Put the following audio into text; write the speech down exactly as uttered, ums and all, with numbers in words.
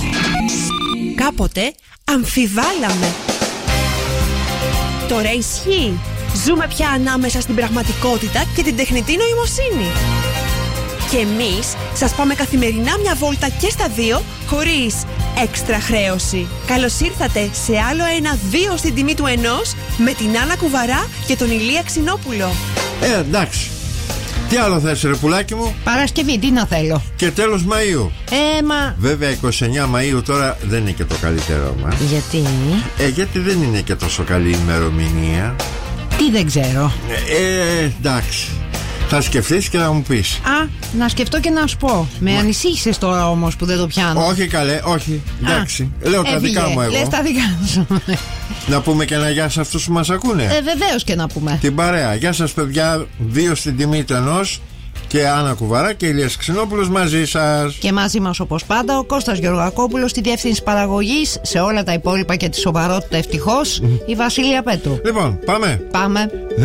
Κάποτε αμφιβάλαμε. Τώρα ισχύει. Ζούμε πια ανάμεσα στην πραγματικότητα και την τεχνητή νοημοσύνη. Και εμείς σας πάμε καθημερινά μια βόλτα και στα δύο, χωρίς έξτρα χρέωση. Καλώς ήρθατε σε άλλο ένα δύο στην τιμή του ενός, με την Άννα Κουβαρά και τον Ηλία Ξινόπουλο. Ε, εντάξει. Τι άλλο θες ρε πουλάκι μου? Παρασκευή, τι να θέλω. Και τέλος Μαΐου. Ε, μα... Βέβαια εικοστή ενάτη Μαΐου τώρα δεν είναι και το καλύτερο μας. Γιατί? Ε, γιατί δεν είναι και τόσο καλή ημερομηνία. Τι δεν ξέρω. Ε, εντάξει. Θα σκεφτείς και να μου πεις. Α, να σκεφτώ και να σου πω. Με Μα... ανησύχησες τώρα όμως που δεν το πιάνω. Όχι καλέ, όχι. Εντάξει. Α, λέω τα έφυγε. δικά μου εγώ. Λες τα δικά σου. Να πούμε και ένα γεια σε αυτούς που μας ακούνε. Ε, βεβαίως και να πούμε. Την παρέα. Γεια σας παιδιά. Δύο στην τιμή του ενός. Και Άννα Κουβαρά και Ηλίας Ξινόπουλος μαζί σας. Και μαζί μας όπως πάντα ο Κώστας Γεωργακόπουλος στη διεύθυνση παραγωγής. Σε όλα τα υπόλοιπα και τη σοβαρότητα ευτυχώς η Βασίλεια Πέτου. Λοιπόν, πάμε. Πάμε.